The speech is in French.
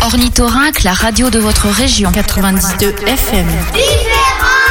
Ornithorynque, la radio de votre région. 92 FM. Différent.